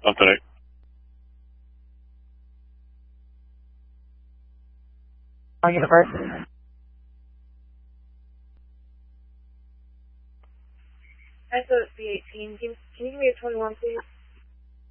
Authentic. Universe. SOC 18. Can you give me a 21, please?